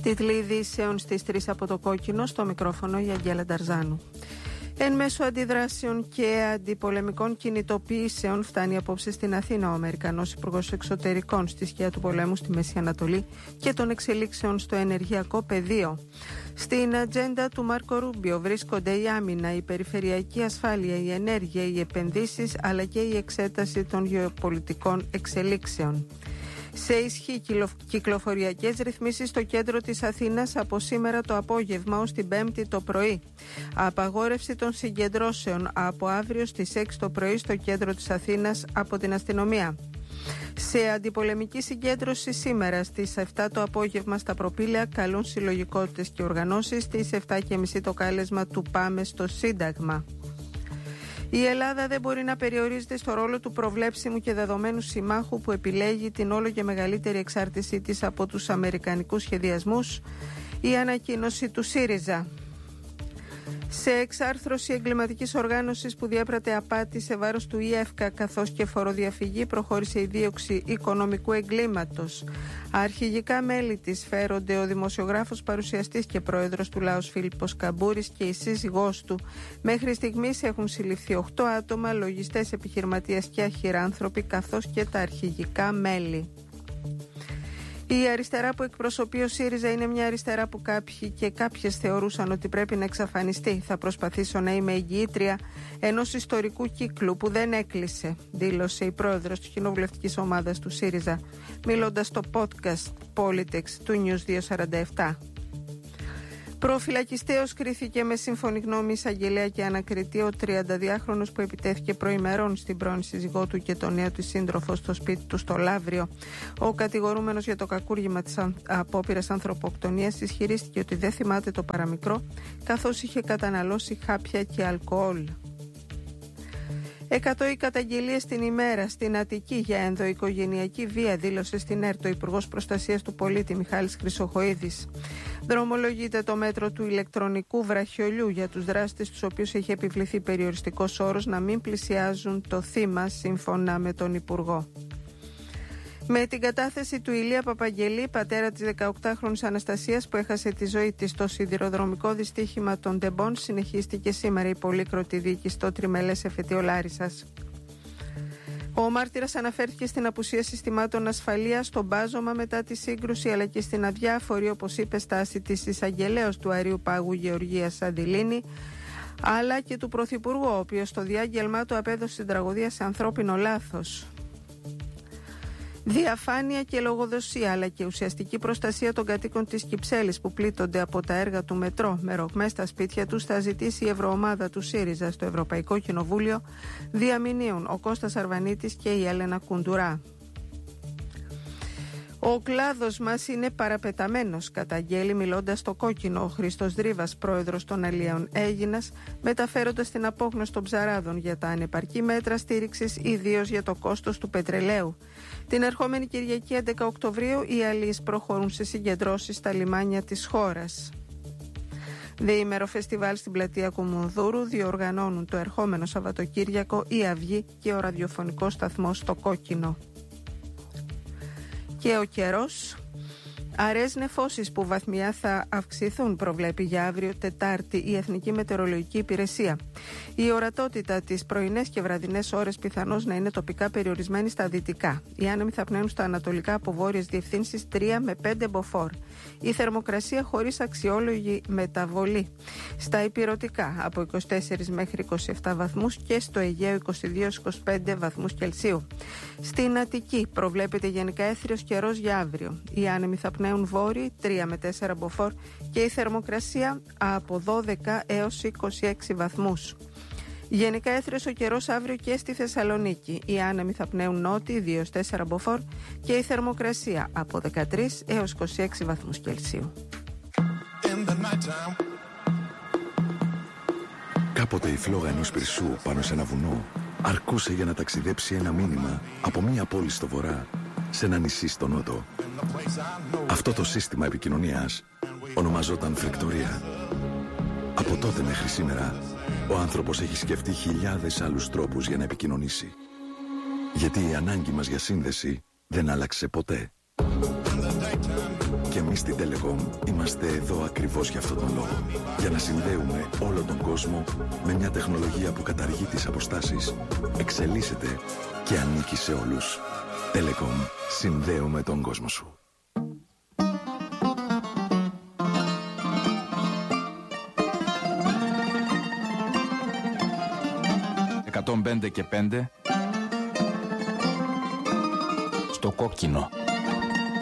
Τίτλοι ειδήσεων στις 3 από το Κόκκινο, στο μικρόφωνο η Αγγέλα Νταρζάνου. Εν μέσω αντιδράσεων και αντιπολεμικών κινητοποιήσεων φτάνει απόψε στην Αθήνα ο Αμερικανός Υπουργός Εξωτερικών στη σκιά του πολέμου στη Μέση Ανατολή και των εξελίξεων στο ενεργειακό πεδίο. Στην ατζέντα του Μάρκο Ρούμπιο βρίσκονται η άμυνα, η περιφερειακή ασφάλεια, η ενέργεια, οι επενδύσεις αλλά και η εξέταση των γεωπολιτικών εξελίξεων. Σε ισχύ κυκλοφοριακές ρυθμίσεις στο κέντρο της Αθήνας από σήμερα το απόγευμα ως την Πέμπτη το πρωί. Απαγόρευση των συγκεντρώσεων από αύριο στις 6 το πρωί στο κέντρο της Αθήνας από την αστυνομία. Σε αντιπολεμική συγκέντρωση σήμερα στις 7 το απόγευμα στα Προπήλαια καλούν συλλογικότητες και οργανώσεις, στις 7.30 το κάλεσμα του Πάμε στο Σύνταγμα. Η Ελλάδα δεν μπορεί να περιορίζεται στο ρόλο του προβλέψιμου και δεδομένου συμμάχου που επιλέγει την όλο και μεγαλύτερη εξάρτησή της από τους αμερικανικούς σχεδιασμούς, η ανακοίνωση του ΣΥΡΙΖΑ. Σε εξάρθρωση εγκληματικής οργάνωσης που διέπρατε απάτη σε βάρος του ΙΕΦΚΑ καθώς και φοροδιαφυγή προχώρησε η δίωξη οικονομικού εγκλήματος. Αρχηγικά μέλη της φέρονται ο δημοσιογράφος, παρουσιαστής και πρόεδρος του Λάος Φίλιππος Καμπούρης και η σύζυγός του. Μέχρι στιγμής έχουν συλληφθεί 8 άτομα, λογιστές, επιχειρηματίες και αχυράνθρωποι καθώς και τα αρχηγικά μέλη. Η αριστερά που εκπροσωπεί ο ΣΥΡΙΖΑ είναι μια αριστερά που κάποιοι και κάποιες θεωρούσαν ότι πρέπει να εξαφανιστεί. Θα προσπαθήσω να είμαι εγγυήτρια ενός ιστορικού κύκλου που δεν έκλεισε, δήλωσε η πρόεδρος της κοινοβουλευτικής ομάδας του ΣΥΡΙΖΑ, μιλώντας στο podcast Politics του News 247. Προφυλακιστέως κρίθηκε με σύμφωνη γνώμη εισαγγελέα και ανακριτή ο 32χρονος που επιτέθηκε προημερών στην πρώην σύζυγό του και τον νέο της σύντροφο στο σπίτι του στο Λαύριο. Ο κατηγορούμενος για το κακούργημα της απόπειρας ανθρωποκτονίας ισχυρίστηκε ότι δεν θυμάται το παραμικρό καθώς είχε καταναλώσει χάπια και αλκοόλ. 100 οι καταγγελίες την ημέρα στην Αττική για ενδοοικογενειακή βία, δήλωσε στην ΕΡΤ ο Υπουργός Προστασίας του Πολίτη Μιχάλης Χρυσοχοΐδης. Δρομολογείται το μέτρο του ηλεκτρονικού βραχιολιού για τους δράστες τους οποίους έχει επιβληθεί περιοριστικός όρος να μην πλησιάζουν το θύμα, σύμφωνα με τον Υπουργό. Με την κατάθεση του Ηλία Παπαγγελή, πατέρα της 18χρονης Αναστασίας που έχασε τη ζωή της στο σιδηροδρομικό δυστύχημα των Ντεμπών, συνεχίστηκε σήμερα η πολύκροτη δίκη στο τριμελές εφετείο Λάρισσας. Ο μάρτυρας αναφέρθηκε στην απουσία συστημάτων ασφαλείας, στο μπάζωμα μετά τη σύγκρουση αλλά και στην αδιάφορη, όπως είπε, στάση της εισαγγελέως του Αρείου Πάγου Γεωργίας Σαντιλίνη, αλλά και του Πρωθυπουργού, ο οποίος στο διάγγελμά του απέδωσε την τραγωδία σε ανθρώπινο λάθος. Διαφάνεια και λογοδοσία αλλά και ουσιαστική προστασία των κατοίκων της Κυψέλης που πλήττονται από τα έργα του μετρό με ρογμές στα σπίτια τους θα ζητήσει η Ευρωομάδα του ΣΥΡΙΖΑ στο Ευρωπαϊκό Κοινοβούλιο, διαμηνύουν ο Κώστας Αρβανίτης και η Έλενα Κουντουρά. Ο κλάδος μας είναι παραπεταμένος, καταγγέλει μιλώντας στο Κόκκινο ο Χρήστος Δρίβας, πρόεδρος των Αλιαίων Αίγινας, μεταφέροντας την απόγνωση των ψαράδων για τα ανεπαρκή μέτρα στήριξης, ιδίως για το κόστος του πετρελαίου. Την ερχόμενη Κυριακή 11 Οκτωβρίου οι αλίες προχωρούν σε συγκεντρώσεις στα λιμάνια της χώρας. Διήμερο φεστιβάλ στην πλατεία Κουμουνδούρου διοργανώνουν το ερχόμενο Σαββατοκύριακο η Αυγή και ο ραδιοφωνικός σταθμός στο Κόκκινο. Και ο καιρός. Αραιές νεφώσεις που βαθμιά θα αυξηθούν, προβλέπει για αύριο Τετάρτη η Εθνική Μετεωρολογική Υπηρεσία. Η ορατότητα τις πρωινές και βραδινές ώρες πιθανώς να είναι τοπικά περιορισμένη στα δυτικά. Οι άνεμοι θα πνέουν στα ανατολικά από βόρειες διευθύνσεις 3 με 5 μποφόρ. Η θερμοκρασία χωρίς αξιόλογη μεταβολή. Στα ηπειρωτικά από 24 μέχρι 27 βαθμούς και στο Αιγαίο 22-25 βαθμούς Κελσίου. Στην Αττική προβλέπεται γενικά έθριος καιρός για αύριο. Οι άνεμοι θα πνέουν βόρειοι 3 με 4 μποφόρ και η θερμοκρασία από 12 έως 26 βαθμούς. Γενικά έθριος ο καιρός αύριο και στη Θεσσαλονίκη. Οι άνεμοι θα πνέουν νότιοι 2-4 μποφόρ και η θερμοκρασία από 13 έως 26 βαθμούς Κελσίου. Κάποτε η φλόγα ενός πυρσού πάνω σε ένα βουνό αρκούσε για να ταξιδέψει ένα μήνυμα από μία πόλη στο βορρά σε ένα νησί στο νότο. Αυτό το σύστημα επικοινωνίας ονομαζόταν φρεκτορία. Από τότε μέχρι σήμερα ο άνθρωπος έχει σκεφτεί χιλιάδες άλλους τρόπους για να επικοινωνήσει. Γιατί η ανάγκη μας για σύνδεση δεν άλλαξε ποτέ. Και εμείς στην Telecom είμαστε εδώ ακριβώς για αυτόν τον λόγο. Για να συνδέουμε όλο τον κόσμο με μια τεχνολογία που καταργεί τις αποστάσεις, εξελίσσεται και ανήκει σε όλους. Telecom. Συνδέουμε τον κόσμο σου. «105 και 5» στο κόκκινο.